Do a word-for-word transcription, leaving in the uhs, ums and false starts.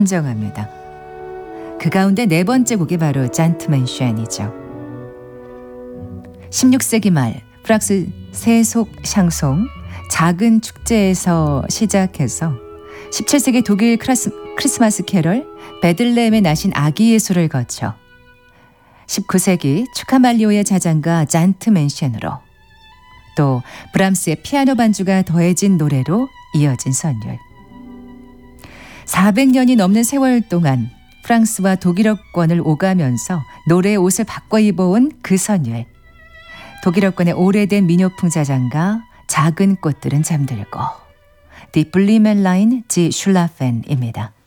인정합니다. 그 가운데 네 번째 곡이 바로 젠틀맨션이죠. 십육 세기 말 프랑스 세속 샹송 작은 축제에서 시작해서 십칠 세기 독일 크라스, 크리스마스 캐럴 베들레헴에 나신 아기 예수를 거쳐 십구 세기 추카말리오의 자장가 젠틀맨션으로 또 브람스의 피아노 반주가 더해진 노래로 이어진 선율. 사백 년이 넘는 세월 동안 프랑스와 독일어권을 오가면서 노래의 옷을 바꿔 입어온 그 선율. 독일어권의 오래된 민요풍 자장가 작은 꽃들은 잠들고 Die Blumenlein, die Schlafen 입니다.